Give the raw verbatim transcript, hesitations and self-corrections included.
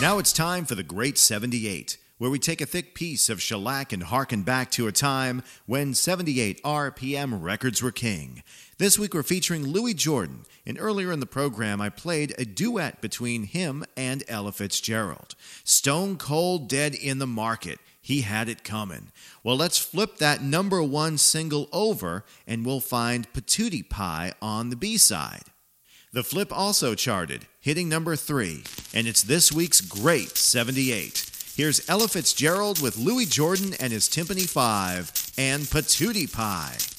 Now it's time for the Great seventy-eight, where we take a thick piece of shellac and harken back to a time when seventy-eight R P M records were king. This week we're featuring Louis Jordan, and earlier in the program I played a duet between him and Ella Fitzgerald. Stone Cold Dead in the Market. He had it coming. Well, let's flip that number one single over, and we'll find Patootie Pie on the B-side. The flip also charted, hitting number three, and it's this week's Great seventy-eight. Here's Ella Fitzgerald with Louis Jordan and his Timpani Five and Patootie Pie.